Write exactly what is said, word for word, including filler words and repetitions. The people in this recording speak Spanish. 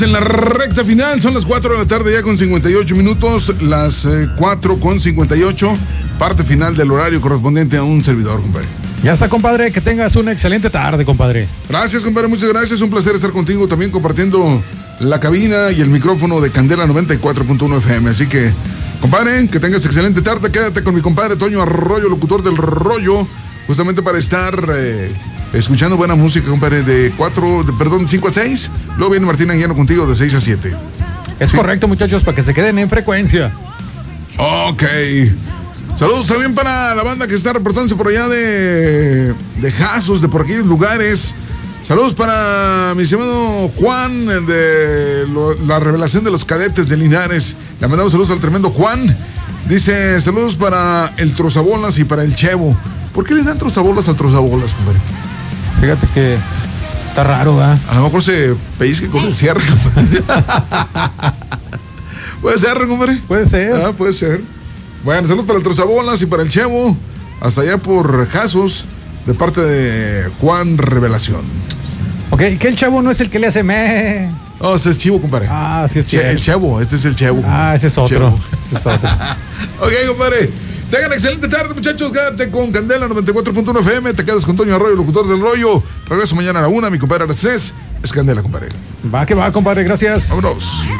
En la recta final, son las cuatro de la tarde ya con cincuenta y ocho minutos, las eh, cuatro con cincuenta y ocho, parte final del horario correspondiente a un servidor, compadre. Ya está, compadre, que tengas una excelente tarde, compadre. Gracias, compadre, muchas gracias, un placer estar contigo también compartiendo la cabina y el micrófono de Candela noventa y cuatro punto uno F M, así que, compadre, que tengas excelente tarde, quédate con mi compadre Toño Arroyo, locutor del Rollo, justamente para estar... Eh, escuchando buena música, compadre, de cuatro, de, perdón, cinco a seis. Luego viene Martín Anguiano contigo de seis a siete. Es ¿sí? Correcto, muchachos, para que se queden en frecuencia. Ok. Saludos también para la banda que está reportándose por allá de, de Jasos, de por aquellos lugares. Saludos para mi estimado Juan de lo, la revelación de los cadetes de Linares. Le mandamos saludos al tremendo Juan. Dice, saludos para el Trozabolas y para el Chevo. ¿Por qué le dan trozabolas al trozabolas, compadre? Fíjate que está raro, ¿verdad? A lo mejor se pellizque con el cierre, compadre. ¿Puede ser, compadre? Puede ser. Ah, puede ser. Bueno, saludos para el trozabolas y para el Chevo. Hasta allá por Jasos, de parte de Juan Revelación. Ok, que el Chavo no es el que le hace me. Oh, ese es Chivo, compadre. Ah, sí es che, el Chevo, este es el Chevo. Ah, ese es otro. Chevo. Ese es otro. Ok, compadre. Tengan excelente tarde, muchachos. Quédate con Candela noventa y cuatro punto uno F M. Te quedas con Toño Arroyo, locutor del Rollo. Regreso mañana a la una. Mi compadre a las tres. Es Candela, compadre. Va que va, compadre. Gracias. Vámonos.